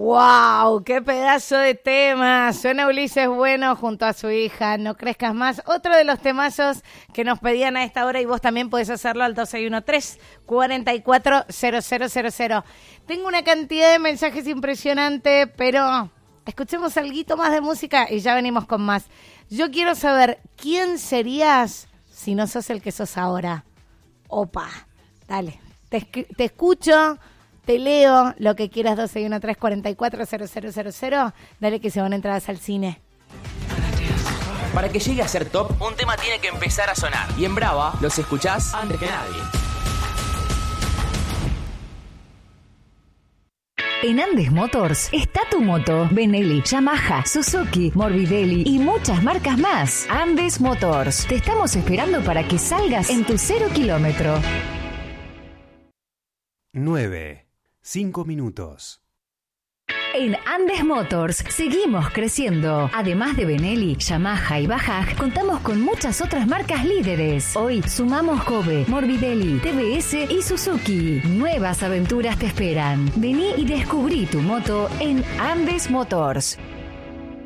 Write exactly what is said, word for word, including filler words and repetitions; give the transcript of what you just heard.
¡Wow! ¡Qué pedazo de tema! Suena Ulises Bueno junto a su hija, No Crezcas Más. Otro de los temazos que nos pedían a esta hora y vos también podés hacerlo al dos seis uno tres, cuatro cuatro cero cero cero cero. Tengo una cantidad de mensajes impresionante, pero escuchemos algo más de música y ya venimos con más. Yo quiero saber, ¿quién serías si no sos el que sos ahora? Opa, dale, te, te escucho... Te leo lo que quieras, dos seis uno tres, cuatro cuatro cero cero cero cero. Dale que se van entradas al cine. Para que llegue a ser top, un tema tiene que empezar a sonar. Y en Brava los escuchás antes que nadie. En Andes Motors está tu moto, Benelli, Yamaha, Suzuki, Morbidelli y muchas marcas más. Andes Motors, te estamos esperando para que salgas en tu cero kilómetro. nueve. Cinco minutos. En Andes Motors seguimos creciendo. Además de Benelli, Yamaha y Bajaj, contamos con muchas otras marcas líderes. Hoy sumamos Kobe, Morbidelli, T V S y Suzuki. Nuevas aventuras te esperan. Vení y descubrí tu moto en Andes Motors.